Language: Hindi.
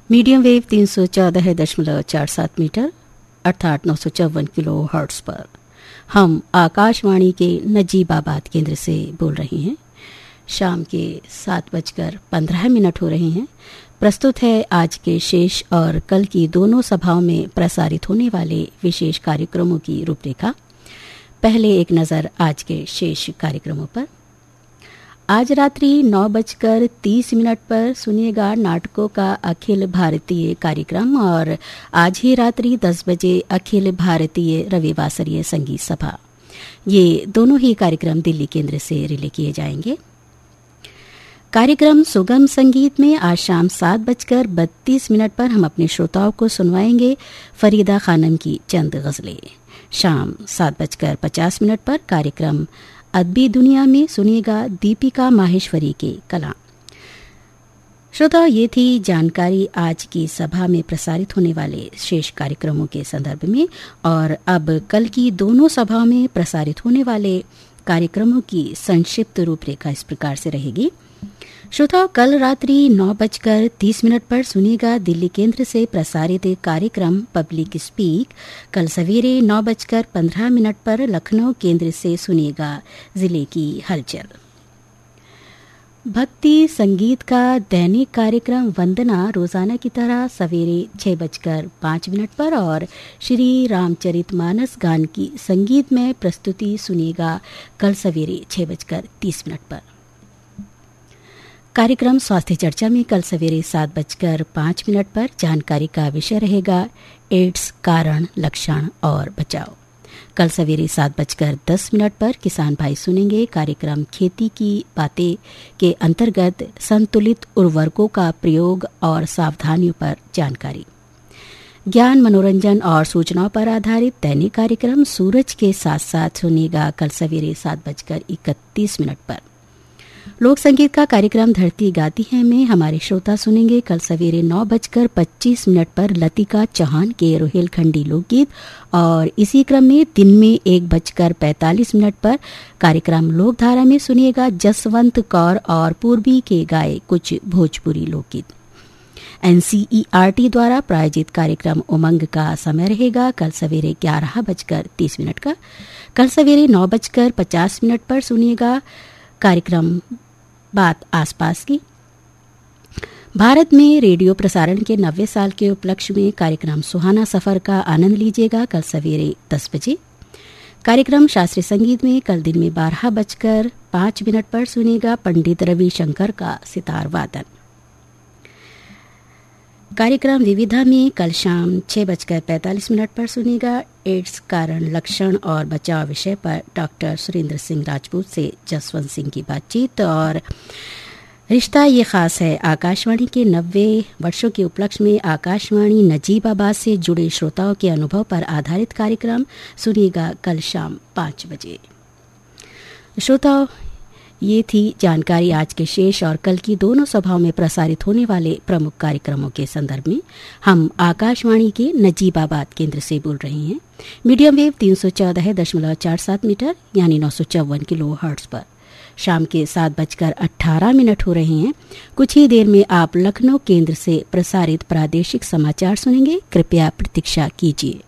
मीडियम वेव 314.47 मीटर अर्थात 954 किलो हर्ट्ज पर हम आकाशवाणी के नजीबाबाद केंद्र से बोल रहे हैं। शाम के 7:15 हो रहे हैं। प्रस्तुत है आज के शेष और कल की दोनों सभाओं में प्रसारित होने वाले विशेष कार्यक्रमों की रूपरेखा। पहले एक नज़र आज के शेष कार्यक्रमों पर। आज रात्रि 9:30 पर सुनिएगा नाटकों का अखिल भारतीय कार्यक्रम और आज ही रात्रि 10 बजे अखिल भारतीय रविवासरीय संगीत सभा। ये दोनों ही कार्यक्रम दिल्ली केंद्र से रिले किए जाएंगे। कार्यक्रम सुगम संगीत में आज शाम 7:32 पर हम अपने श्रोताओं को सुनवाएंगे फरीदा खानम की चंद गजलें। शाम 7:50 पर कार्यक्रम अदबी दुनिया में सुनिएगा दीपिका माहेश्वरी के कलाम। श्रोता, ये थी जानकारी आज की सभा में प्रसारित होने वाले शेष कार्यक्रमों के संदर्भ में। और अब कल की दोनों सभाओं में प्रसारित होने वाले कार्यक्रमों की संक्षिप्त रूपरेखा इस प्रकार से रहेगी। श्रोता, कल रात्रि 9:30 पर सुनिएगा दिल्ली केंद्र से प्रसारित कार्यक्रम पब्लिक स्पीक। कल सवेरे 9:15 पर लखनऊ केंद्र से सुनिएगा जिले की हलचल। भक्ति संगीत का दैनिक कार्यक्रम वंदना रोजाना की तरह सवेरे 6:05 पर और श्री रामचरितमानस गान की संगीतमय प्रस्तुति सुनिएगा कल सवेरे 6:30 पर। कार्यक्रम स्वास्थ्य चर्चा में कल सवेरे 7:05 पर जानकारी का विषय रहेगा एड्स कारण, लक्षण और बचाव। कल सवेरे 7:10 पर किसान भाई सुनेंगे कार्यक्रम खेती की बातें के अंतर्गत संतुलित उर्वरकों का प्रयोग और सावधानियों पर जानकारी। ज्ञान, मनोरंजन और सूचनाओं पर आधारित दैनिक कार्यक्रम सूरज के साथ साथ सुनिएगा कल सवेरे 7:31 पर। लोक संगीत का कार्यक्रम धरती गाती है में हमारे श्रोता सुनेंगे कल सवेरे 9:25 पर लतिका चौहान के रोहेलखंडी लोकगीत। और इसी क्रम में दिन में 1:45 पर कार्यक्रम लोकधारा में सुनिएगा जसवंत कौर और पूर्वी के गाए कुछ भोजपुरी लोकगीत। NCERT द्वारा प्रायोजित कार्यक्रम उमंग का समय रहेगा कल सवेरे 11:30 का। कल सवेरे 9:50 पर सुनिएगा कार्यक्रम बात आसपास की। भारत में रेडियो प्रसारण के 90 साल के उपलक्ष्य में कार्यक्रम सुहाना सफर का आनंद लीजिएगा कल सवेरे 10 बजे। कार्यक्रम शास्त्रीय संगीत में कल दिन में 12:05 पर सुनिएगा पंडित रविशंकर का सितार वादन। कार्यक्रम विविधा में कल शाम 6:45 पर सुनिएगा एड्स कारण, लक्षण और बचाव विषय पर डॉक्टर सुरेंद्र सिंह राजपूत से जसवंत सिंह की बातचीत। और रिश्ता ये खास है आकाशवाणी के 90 वर्षों के उपलक्ष्य में आकाशवाणी नजीबाबाद से जुड़े श्रोताओं के अनुभव पर आधारित कार्यक्रम सुनिएगा कल शाम 5 बजे। श्रोताओं, ये थी जानकारी आज के शेष और कल की दोनों सभाओं में प्रसारित होने वाले प्रमुख कार्यक्रमों के संदर्भ में। हम आकाशवाणी के नजीबाबाद केंद्र से बोल रहे हैं। मीडियम वेव 314.47 मीटर यानी 954 किलो हर्ट्ज पर शाम के 7:18 हो रहे हैं। कुछ ही देर में आप लखनऊ केंद्र से प्रसारित प्रादेशिक समाचार सुनेंगे। कृपया प्रतीक्षा कीजिए।